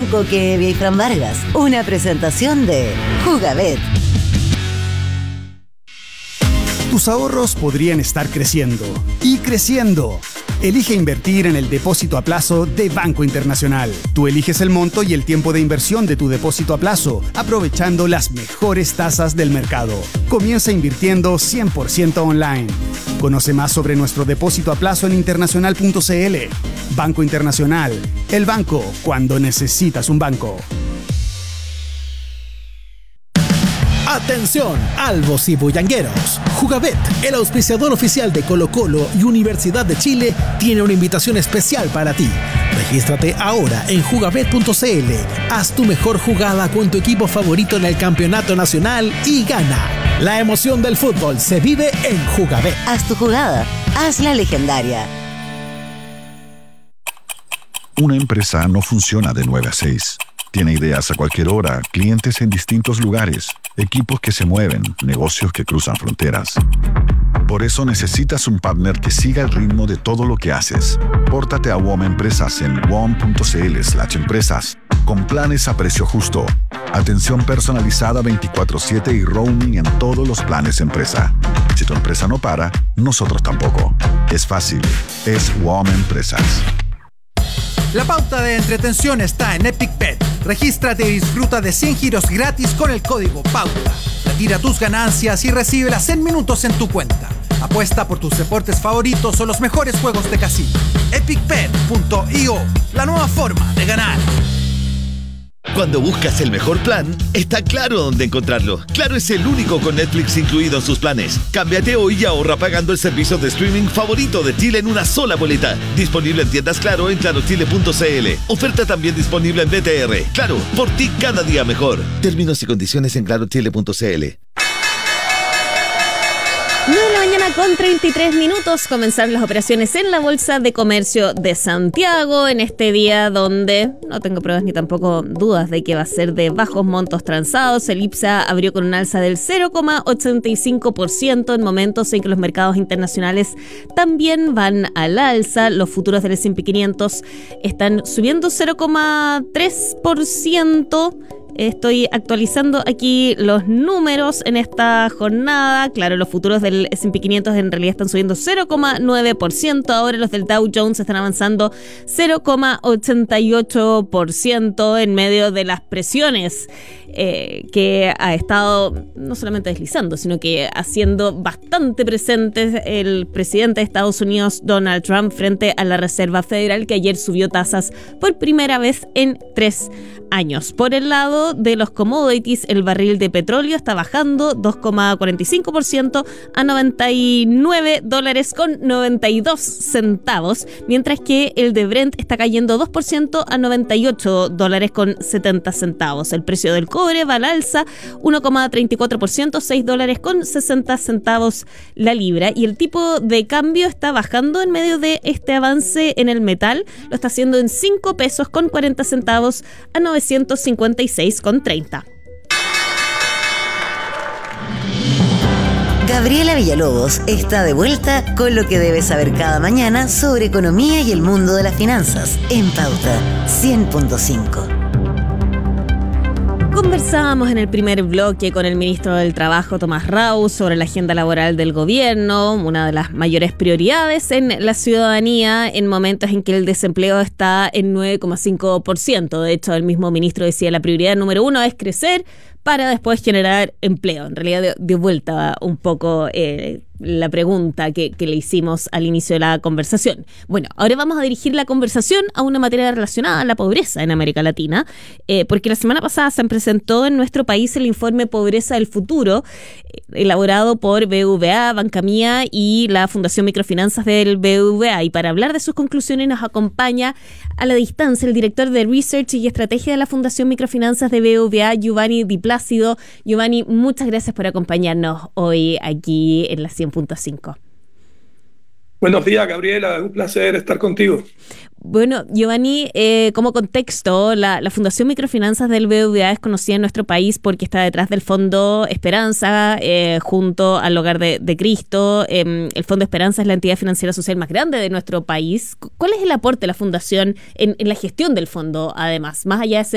Banco Kevia y Fran Vargas. Una presentación de Jugabet. Tus ahorros podrían estar creciendo y creciendo. Elige invertir en el depósito a plazo de Banco Internacional. Tú eliges el monto y el tiempo de inversión de tu depósito a plazo, aprovechando las mejores tasas del mercado. Comienza invirtiendo 100% online. Conoce más sobre nuestro depósito a plazo en internacional.cl. Banco Internacional, el banco cuando necesitas un banco. Atención, albos y bullangueros. Jugabet, el auspiciador oficial de Colo-Colo y Universidad de Chile, tiene una invitación especial para ti. Regístrate ahora en jugabet.cl. Haz tu mejor jugada con tu equipo favorito en el campeonato nacional y gana. La emoción del fútbol se vive en Jugabet. Haz tu jugada, hazla legendaria. Una empresa no funciona de 9 a 6. Tiene ideas a cualquier hora, clientes en distintos lugares, equipos que se mueven, negocios que cruzan fronteras. Por eso necesitas un partner que siga el ritmo de todo lo que haces. Pórtate a WOM Empresas en wom.cl/empresas, con planes a precio justo, atención personalizada 24/7 y roaming en todos los planes empresa. Si tu empresa no para, nosotros tampoco. Es fácil, es WOM Empresas. La pauta de entretención está en Epic Bet. Regístrate y disfruta de 100 giros gratis con el código PAUTA. Retira tus ganancias y recíbelas en minutos en tu cuenta. Apuesta por tus deportes favoritos o los mejores juegos de casino. EpicBet.io, la nueva forma de ganar. Cuando buscas el mejor plan, está claro dónde encontrarlo. Claro es el único con Netflix incluido en sus planes. Cámbiate hoy y ahorra pagando el servicio de streaming favorito de Chile en una sola boleta. Disponible en tiendas Claro en clarochile.cl. Oferta también disponible en BTR. Claro, por ti cada día mejor. Términos y condiciones en clarochile.cl. 9 de la mañana con 33 minutos. Comenzaron las operaciones en la Bolsa de Comercio de Santiago en este día donde no tengo pruebas ni tampoco dudas de que va a ser de bajos montos transados. El IPSA abrió con un alza del 0,85% en momentos en que los mercados internacionales también van al alza. Los futuros del S&P 500 están subiendo 0,3%. Estoy actualizando aquí los números en esta jornada. Claro, los futuros del S&P 500 en realidad están subiendo 0,9%. Ahora los del Dow Jones están avanzando 0,88% en medio de las presiones que ha estado no solamente deslizando, sino que haciendo bastante presentes el presidente de Estados Unidos, Donald Trump, frente a la Reserva Federal, que ayer subió tasas por primera vez en 3 años. Por el lado de los commodities, el barril de petróleo está bajando 2,45% a $99.92, mientras que el de Brent está cayendo 2% a $98.70. El precio del cobre va al alza 1,34%, $6.60 la libra, y el tipo de cambio está bajando en medio de este avance en el metal. Lo está haciendo en 5 pesos con 40 centavos a 956,30. Gabriela Villalobos está de vuelta con lo que debes saber cada mañana sobre economía y el mundo de las finanzas en Pauta 100.5. Conversábamos en el primer bloque con el ministro del Trabajo, Tomás Rau, sobre la agenda laboral del gobierno, una de las mayores prioridades en la ciudadanía en momentos en que el desempleo está en 9,5%. De hecho, el mismo ministro decía la prioridad número 1 es crecer para después generar empleo. En realidad dio vuelta un poco la pregunta que le hicimos al inicio de la conversación. Bueno, ahora vamos a dirigir la conversación a una materia relacionada a la pobreza en América Latina, porque la semana pasada se presentó en nuestro país el informe Pobreza del Futuro, elaborado por BBVA, Banca Mía y la Fundación Microfinanzas del BBVA. Y para hablar de sus conclusiones nos acompaña a la distancia el director de Research y Estrategia de la Fundación Microfinanzas de BBVA, Giovanni Di Plácido. Giovanni, muchas gracias por acompañarnos hoy aquí en la 100.5. Buenos días, Gabriela, un placer estar contigo. Bueno, Giovanni, como contexto, la Fundación Microfinanzas del BBVA es conocida en nuestro país porque está detrás del Fondo Esperanza, junto al Hogar de Cristo. El Fondo Esperanza es la entidad financiera social más grande de nuestro país. ¿Cuál es el aporte de la Fundación en la gestión del fondo, además, más allá de